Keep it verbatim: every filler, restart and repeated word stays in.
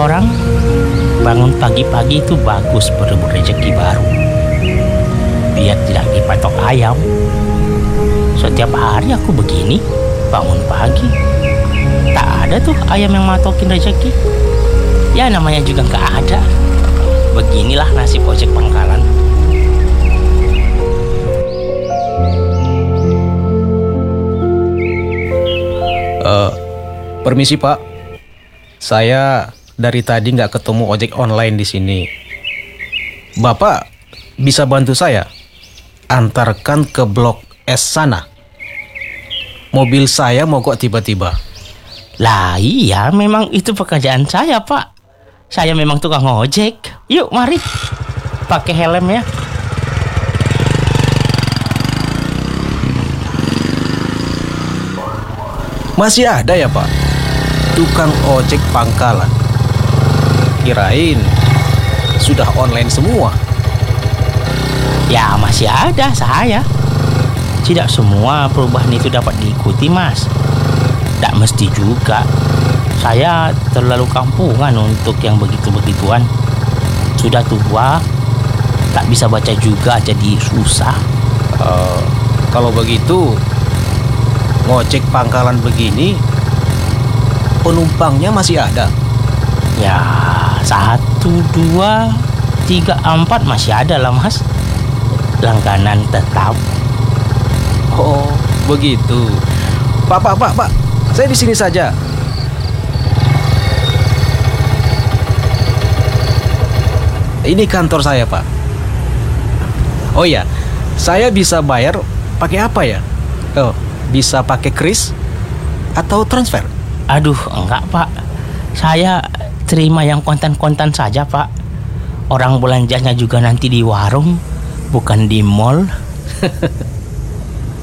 orang, bangun pagi-pagi itu bagus berebut rezeki baru. Biar tidak dipatok ayam. Setiap hari aku begini, bangun pagi. Tak ada tuh ayam yang matokin rezeki. Ya namanya juga nggak ada. Beginilah nasib ojek pangkalan. Uh, permisi Pak, saya dari tadi nggak ketemu ojek online di sini. Bapak bisa bantu saya antarkan ke Blok S sana. Mobil saya mogok tiba-tiba. Lah iya, memang itu pekerjaan saya Pak. Saya memang tukang ojek. Yuk mari, pakai helm ya. Masih ada ya Pak tukang ojek pangkalan? Kirain sudah online semua. Ya masih ada saya. Tidak semua perubahan itu dapat diikuti Mas. Tak mesti juga. Saya terlalu kampungan untuk yang begitu-begituan. Sudah tua, tak bisa baca juga, jadi susah. uh, Kalau begitu, ngojek pangkalan begini penumpangnya masih ada? Ya satu, dua, tiga, empat masih ada lah Mas. Langganan tetap. Oh begitu. Pak, pak, pak, pak, saya di sini saja. Ini kantor saya Pak. Oh ya, saya bisa bayar pakai apa ya? Oh, bisa pakai kris atau transfer? Aduh enggak Pak, saya terima yang kontan-kontan saja Pak. Orang belanjanya juga nanti di warung, bukan di mall.